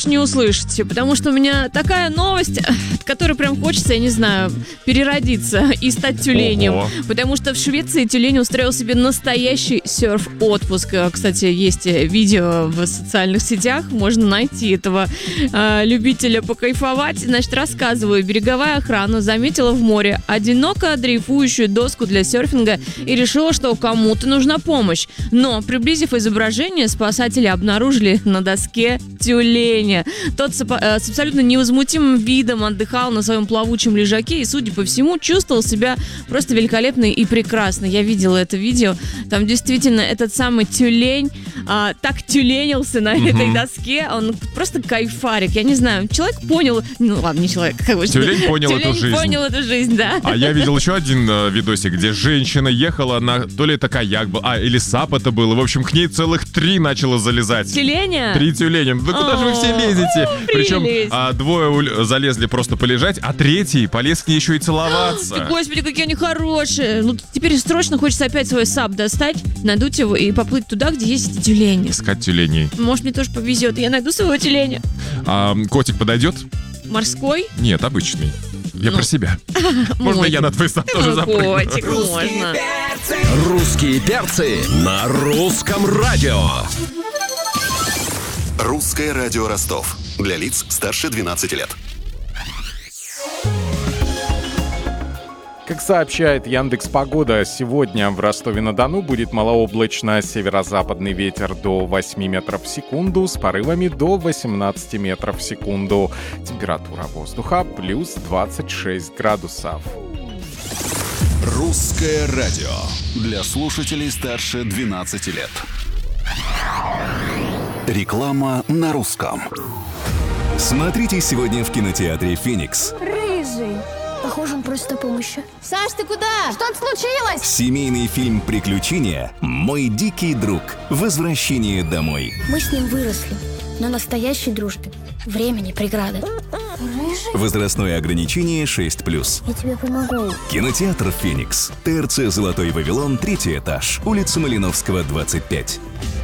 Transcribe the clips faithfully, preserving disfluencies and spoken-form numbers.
больше не услышите, потому что у меня такая новость, от которой прям хочется, я не знаю, переродиться и стать тюленем. Ого. Потому что в Швеции тюлень устроил себе настоящий серф-отпуск. Кстати, есть видео в социальных сетях, можно найти этого э, любителя покайфовать. Значит, рассказываю. Береговая охрана заметила в море одиноко дрейфующую доску для серфинга и решила, что кому-то нужна помощь. Но, приблизив изображение, спасатели обнаружили на доске тюленя. Тот с, э, с абсолютно невозмутимым видом отдыхал на своем плавучем лежаке и, судя по всему, чувствовал себя просто великолепно и прекрасно. Я видела это видео. Там действительно этот самый тюлень а, так тюленился на Мгм. этой доске. Он просто кайфарик. Я не знаю, человек понял... Ну ладно, не человек. Как бы, Тюлень понял тюлень эту жизнь. понял эту жизнь, да. А я видел еще один э, видосик, где женщина ехала на... То ли это каяк был, а, или сап это было. В общем, к ней целых три начало залезать. Тюленя? Три тюленя. Да куда же вы все О, лезете? Причем прелесть. а, двое уль- залезли просто полежать, а третий полез к ней еще и Ты, целоваться. господи, какие они хорошие. Ну, теперь срочно хочется опять свой сап достать, надуть его и поплыть туда, где есть эти тюлени. Искать тюленей. Может, мне тоже повезет, и я найду своего тюленя. А, котик подойдет? Морской? Нет, обычный. Я Ну. про себя. Можно Мой. я на твой сап тоже Ну, запрыгну? котик, можно. Русские перцы на русском радио. Русское радио Ростов. Для лиц старше двенадцати лет. Как сообщает Яндекс.Погода, сегодня в Ростове-на-Дону будет малооблачно, северо-западный ветер до восьми метров в секунду с порывами до восемнадцати метров в секунду. Температура воздуха плюс двадцать шесть градусов. Русское радио. Для слушателей старше двенадцати лет. Реклама на русском. Смотрите сегодня в кинотеатре «Феникс». Рыжий. Похоже, он просит о помощи. Саш, ты куда? Что-то случилось? Семейный фильм «Приключения. Мой дикий друг. Возвращение домой». Мы с ним выросли. На настоящей дружбе время не преграда. Рыжий? Возрастное ограничение шесть плюс. Я тебе помогу. Кинотеатр «Феникс». ТРЦ «Золотой Вавилон», третий этаж. Улица Малиновского, двадцать пять.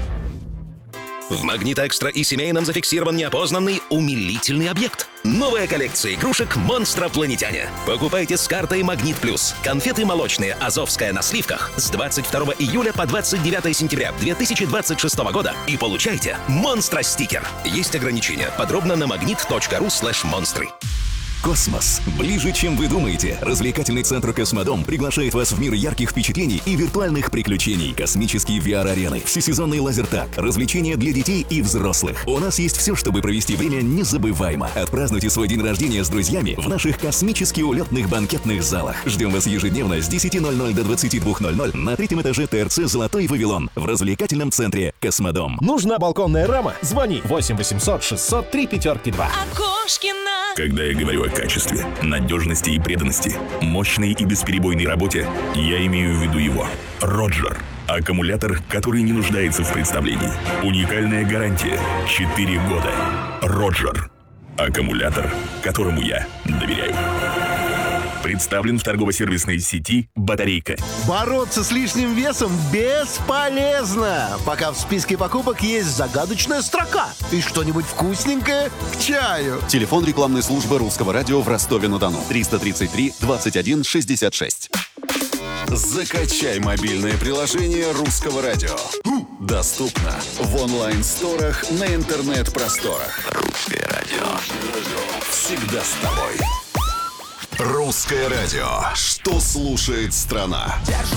В «Магнит Экстра» и семейном зафиксирован неопознанный умилительный объект. Новая коллекция игрушек «Монстропланетяне». Покупайте с картой «Магнит Плюс». Конфеты молочные «Азовская» на сливках с двадцать второго июля по двадцать девятое сентября две тысячи двадцать шестого года и получайте «Монстро-стикер». Есть ограничения. Подробно на магнит точка ру слэш монстры. Космос ближе, чем вы думаете. Развлекательный центр «Космодом» приглашает вас в мир ярких впечатлений и виртуальных приключений. Космические ви ар-арены, всесезонный лазертаг, развлечения для детей и взрослых. У нас есть все, чтобы провести время незабываемо. Отпразднуйте свой день рождения с друзьями в наших космически улетных банкетных залах. Ждем вас ежедневно с десяти ноль-ноль до двадцати двух ноль-ноль на третьем этаже ТРЦ «Золотой Вавилон» в развлекательном центре «Космодом». Нужна балконная рама? Звони восемь восемьсот шестьсот три пятерки два. Когда я говорю о качестве, надежности и преданности, мощной и бесперебойной работе, я имею в виду его. Роджер. Аккумулятор, который не нуждается в представлении. Уникальная гарантия. четыре года. Роджер. Аккумулятор, которому я доверяю. Представлен в торгово-сервисной сети «Батарейка». Бороться с лишним весом бесполезно, пока в списке покупок есть загадочная строка и что-нибудь вкусненькое к чаю. Телефон рекламной службы Русского радио в Ростове-на-Дону. триста тридцать три двадцать один шестьдесят шесть. Закачай мобильное приложение Русского радио. Доступно в онлайн-сторах на интернет-просторах. Русское радио. Всегда с тобой. Русское радио. Что слушает страна? Держу